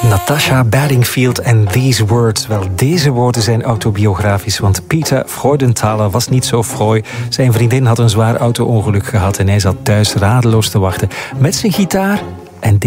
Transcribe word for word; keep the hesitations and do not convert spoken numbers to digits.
Natasha Bedingfield en These Words. Wel, deze woorden zijn autobiografisch, want Peter Freudenthaler was niet zo vrooi. Zijn vriendin had een zwaar auto-ongeluk gehad en hij zat thuis radeloos te wachten met zijn gitaar